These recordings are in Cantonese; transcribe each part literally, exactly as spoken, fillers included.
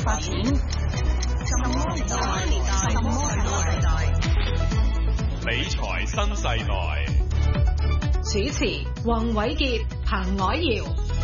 發展。什麼年代？什麼時代？ 理財新世代。 主持：黃偉傑、彭藹瑤。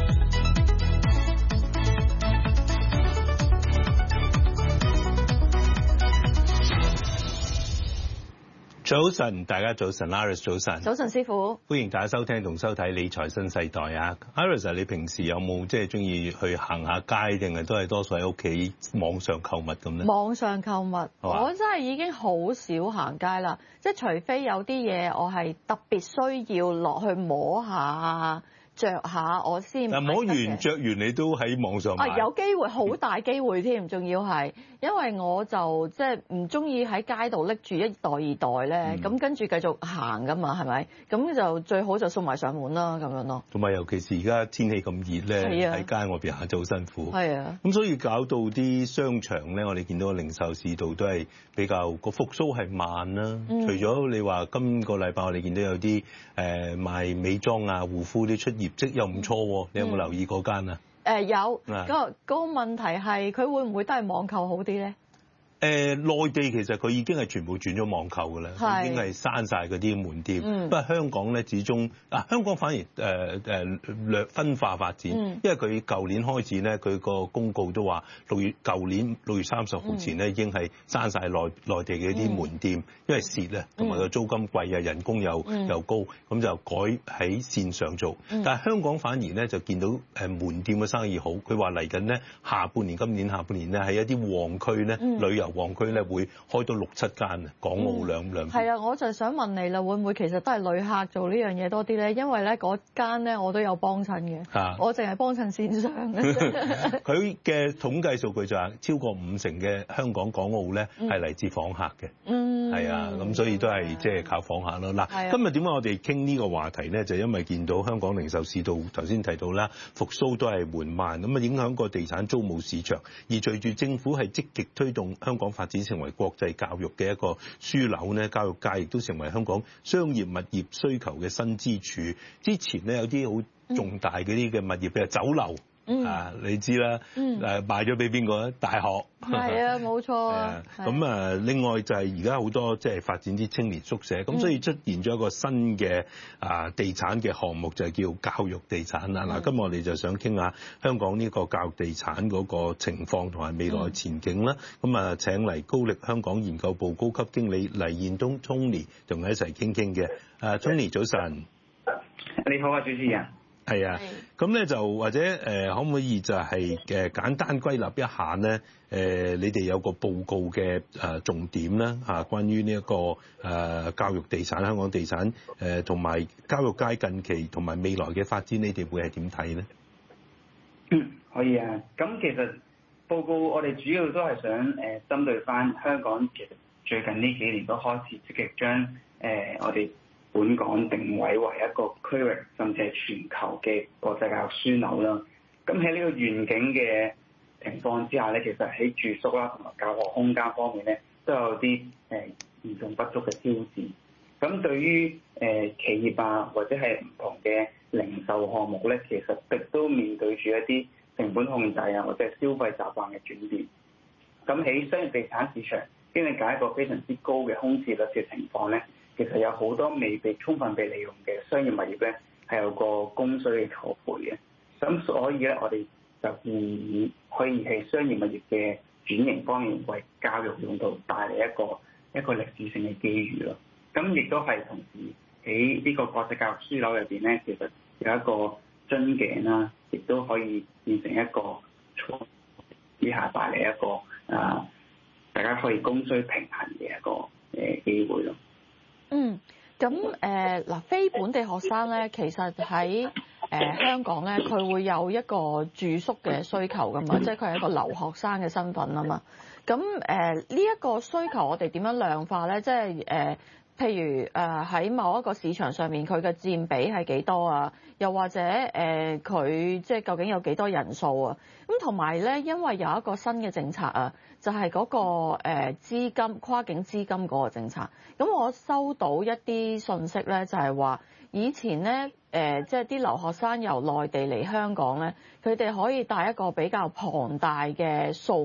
早晨，大家早晨 ，Iris 早晨。 早晨，師傅。 歡迎大家收聽同收睇理財新世代啊 ！Iris， 你平時有冇即係中意去行下街，定係都係多數喺屋企網上購物咁咧？ 網上購物，我真係已經好少行街啦。即係除非有啲嘢我係特別需要落去摸下、着下，我先。 但摸完着完，你都喺網上買？ 啊，有機會，好大機會添，仲要係。因為我就即係唔中意喺街度拎住一袋二袋咧，咁、嗯、跟住繼續行噶嘛，係咪？咁就最好就送埋上門啦，咁樣咯。同埋尤其是而家天氣咁熱咧，喺、啊、街外邊行就好辛苦。 係啊。咁所以搞到啲商場咧，我哋見到個零售市道都係比較個復甦係慢啦、嗯。除咗你話今個禮拜我哋見到有啲誒、呃、賣美妝啊、護膚啲出業績又唔錯、嗯，你有冇留意嗰間啊？ 誒、呃、有，嗰、那個嗰、那個問題係佢會唔會都係網購好啲咧？ 誒、呃、內地其實佢已經係全部轉咗網購㗎啦，已經係閂晒嗰啲門店。不過、嗯、香港咧，始終啊香港反而誒誒略分化發展，嗯、因為佢舊年開始咧，佢個公告都話六月舊年六月三十號前咧、嗯、已經係閂晒內內地嘅啲門店，嗯、因為蝕啊，同埋個租金貴啊，人工又、嗯、又高，咁就改喺線上做。嗯、但係香港反而咧就見到誒門店嘅生意好，佢話嚟緊咧下半年今年下半年咧喺一啲旺區咧、嗯、旅遊旺區咧會開到六七間啊，港澳兩兩。係、 嗯、啊，我就想問你啦，會唔會其實都係旅客做呢樣嘢多啲咧？因為咧嗰間咧我都有幫襯嘅，啊、我淨係幫襯線上嘅。 佢嘅統計數據就係超過五成嘅香港港澳咧係嚟自訪客嘅。嗯，係啊，咁所以都係即係靠訪客咯。嗱、啊，今日點解我哋傾呢個話題咧？就因為見到香港零售市道頭先提到啦，復甦都係緩慢，咁啊影響個地產租務市場。而隨住政府係積極推動香港發展成為國際教育嘅一個樞紐咧，教育界亦都成為香港商業物業需求嘅新支柱。之前咧有啲好重大嗰啲嘅物業，譬如酒樓。嗯、啊，你知啦，誒、嗯、賣咗俾邊個咧？大學係啊，冇錯。 咁啊，另外就係而家好多即係發展啲青年宿舍，咁、嗯、所以出現咗一個新嘅啊地產嘅項目，就係叫教育地產啦。嗱、嗯，今日我哋就想傾下香港呢個教育地產嗰個情況同埋未來前景啦。咁、嗯、啊，請嚟高力香港研究部高級經理黎彥東 Tony 同我一齊傾傾嘅。啊 Tony 早晨。 你好啊，主持人。 係啊，咁咧就或者誒、呃、可唔可以就係誒簡單歸納一下咧？誒、呃、你哋有個報告嘅誒、呃、重點啦嚇，關於呢、這、一個誒、呃、教育地產、香港地產誒同埋教育界近期同埋未來嘅發展，你哋會係點睇咧？ 嗯，可以啊。咁其實報告我哋主要都係想誒、呃、針對翻香港，其實最近呢幾年都開始積極將誒、呃、我哋本港定位為一個區域，甚至係全球嘅國際教育樞紐啦。咁喺呢個願景嘅情況之下咧，其實喺住宿啦同埋教學空間方面咧，都有啲誒嚴重不足嘅挑戰。咁對於誒、呃、企業啊，或者係唔同嘅零售項目咧，其實亦都面對住一啲成本控制啊，或者係消費習慣嘅轉變。咁喺商業地產市場經歷緊一個非常之高嘅空置率嘅情況咧，其實有好多未被充分被利用嘅商業物業咧，係有個供需嘅錯配嘅。咁所以咧，我哋就建議可以喺商業物業嘅轉型方面，為教育用途帶嚟一個一個歷史性嘅機遇咯。咁亦都係同時喺呢個國際教育樞紐入邊咧，其實有一個樽頸啦，亦都可以變成一個之下帶嚟一個啊，大家可以供需平衡嘅一個誒機會咯。 嗯，咁誒嗱，非本地學生咧，其實喺誒、呃、香港咧，佢會有一個住宿嘅需求噶嘛，即係佢係一個留學生嘅身份啊嘛。咁誒呢一個需求，我哋點樣量化咧？即係誒。呃譬如誒喺某一個市場上面，佢嘅佔比係幾多啊？又或者誒佢即係究竟有幾多人數啊？咁同埋咧，因為有一個新嘅政策啊，就係嗰個誒資金跨境資金嗰個政策。咁我收到一啲信息咧，就係話以前咧誒即係啲留學生由內地嚟香港咧，佢哋可以帶一個比較龐大嘅數